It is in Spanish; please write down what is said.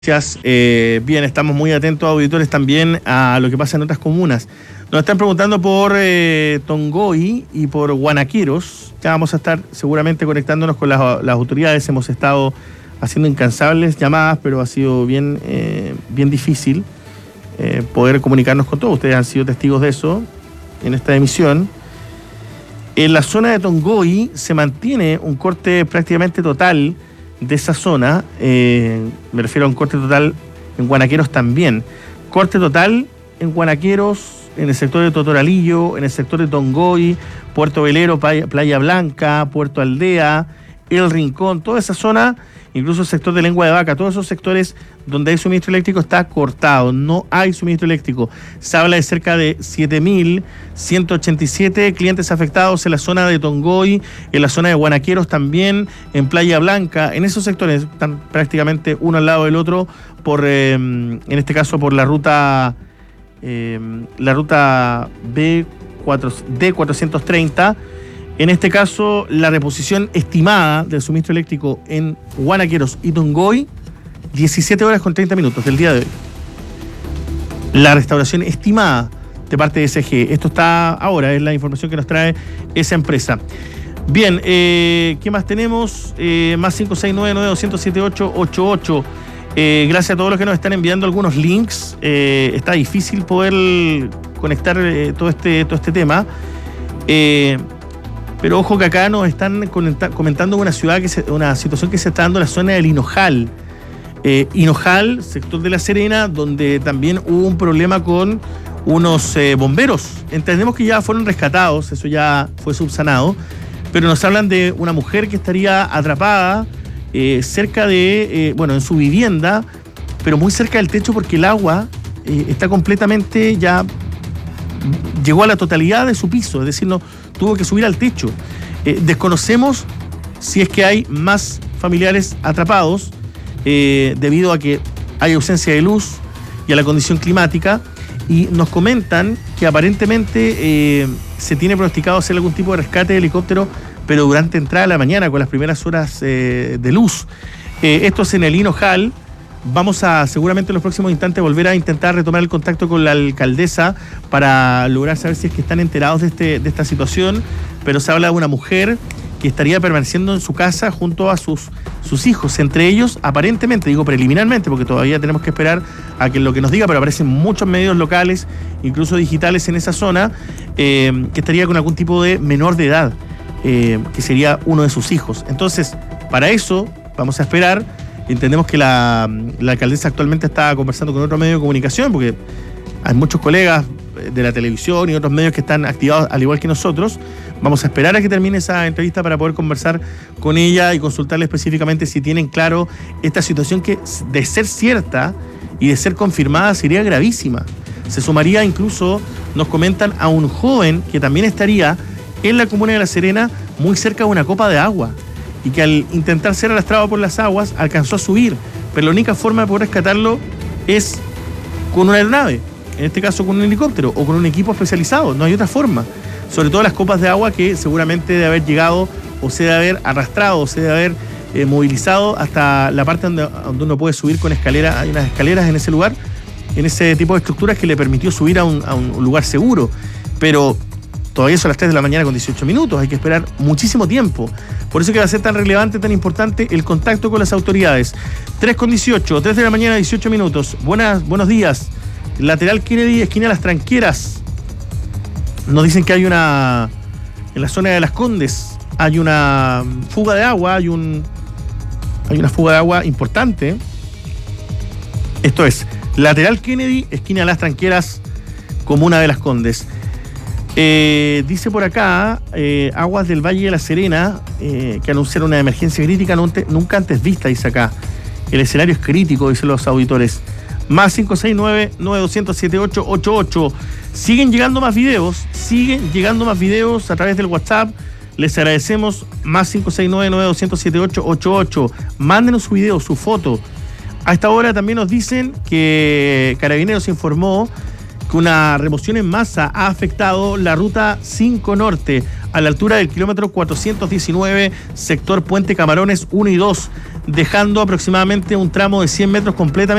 Gracias. Bien, estamos muy atentos, auditores, también a lo que pasa en otras comunas. Nos están preguntando por Tongoy y por Guanaqueros. Ya vamos a estar seguramente conectándonos con las autoridades. Hemos estado haciendo incansables llamadas, pero ha sido bien difícil poder comunicarnos con todos. Ustedes han sido testigos de eso en esta emisión. En la zona de Tongoy se mantiene un corte prácticamente total de esa zona, me refiero a un corte total en Guanaqueros también. Corte total en Guanaqueros, en el sector de Totoralillo, en el sector de Tongoy, Puerto Velero, Playa Blanca, Puerto Aldea, El Rincón, toda esa zona, incluso el sector de Lengua de Vaca, todos esos sectores donde hay suministro eléctrico está cortado, no hay suministro eléctrico. Se habla de cerca de 7.187 clientes afectados en la zona de Tongoy, en la zona de Guanaqueros también, en Playa Blanca. En esos sectores están prácticamente uno al lado del otro, en este caso por la ruta D430. En este caso, la reposición estimada del suministro eléctrico en Guanaqueros y Tongoy, 17 horas con 30 minutos del día de hoy. La restauración estimada de parte de SG. Esto está ahora, es la información que nos trae esa empresa. Bien, ¿qué más tenemos? Más 569-9207-888. Gracias a todos los que nos están enviando algunos links. Está difícil poder conectar todo este tema. Pero ojo que acá nos están comentando una situación que se está dando en la zona del Hinojal. Hinojal, sector de La Serena, donde también hubo un problema con unos bomberos. Entendemos que ya fueron rescatados, eso ya fue subsanado, pero nos hablan de una mujer que estaría atrapada cerca de, en su vivienda, pero muy cerca del techo porque el agua está completamente ya, llegó a la totalidad de su piso, es decir, no tuvo que subir al techo. Desconocemos si es que hay más familiares atrapados debido a que hay ausencia de luz y a la condición climática, y nos comentan que aparentemente se tiene pronosticado hacer algún tipo de rescate de helicóptero, pero durante entrada de la mañana, con las primeras horas de luz. Esto es en el Hinojal. Vamos a seguramente en los próximos instantes volver a intentar retomar el contacto con la alcaldesa para lograr saber si es que están enterados de esta situación, pero se habla de una mujer que estaría permaneciendo en su casa junto a sus hijos, entre ellos, aparentemente, digo preliminarmente, porque todavía tenemos que esperar a que lo que nos diga, pero aparecen muchos medios locales, incluso digitales en esa zona, que estaría con algún tipo de menor de edad, que sería uno de sus hijos. Entonces, para eso vamos a esperar. Entendemos que la alcaldesa actualmente está conversando con otro medio de comunicación, porque hay muchos colegas de la televisión y otros medios que están activados al igual que nosotros. Vamos a esperar a que termine esa entrevista para poder conversar con ella y consultarle específicamente si tienen claro esta situación que, de ser cierta y de ser confirmada, sería gravísima. Se sumaría incluso, nos comentan, a un joven que también estaría en la comuna de La Serena, muy cerca de una copa de agua, y que al intentar ser arrastrado por las aguas alcanzó a subir, pero la única forma de poder rescatarlo es con una aeronave, en este caso con un helicóptero o con un equipo especializado. No hay otra forma, sobre todo las copas de agua, que seguramente debe haber llegado o se debe haber arrastrado o se debe haber movilizado hasta la parte donde uno puede subir con escalera. Hay unas escaleras en ese lugar, en ese tipo de estructuras, que le permitió subir a un lugar seguro, pero todavía son las 3 de la mañana con 18 minutos, hay que esperar muchísimo tiempo. Por eso que va a ser tan relevante, tan importante el contacto con las autoridades. 3:18, 3 de la mañana, 18 minutos. Buenos días. Lateral Kennedy, esquina Las Tranqueras. Nos dicen que hay en la zona de Las Condes, hay una fuga de agua, hay una fuga de agua importante. Esto es Lateral Kennedy, esquina Las Tranqueras, comuna de Las Condes. Dice por acá, Aguas del Valle de La Serena, que anunciaron una emergencia crítica nunca antes vista, dice acá. El escenario es crítico, dicen los auditores. Más 569-9207-888. Siguen llegando más videos a través del WhatsApp. Les agradecemos. Más 569-9207-888. Mándenos su video, su foto. A esta hora también nos dicen que Carabineros informó que una remoción en masa ha afectado la ruta 5 Norte a la altura del kilómetro 419, sector Puente Camarones 1 y 2. dejando aproximadamente un tramo de 100 metros completamente